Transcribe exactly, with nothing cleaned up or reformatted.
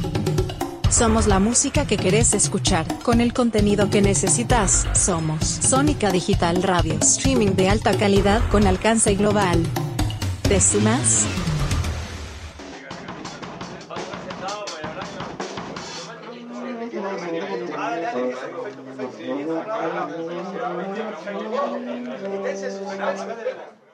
Somos la música que querés escuchar, con el contenido que necesitas. Somos Sónica Digital Radio, streaming de alta calidad con alcance global. ¿Te sumas? Perfecto, perfecto.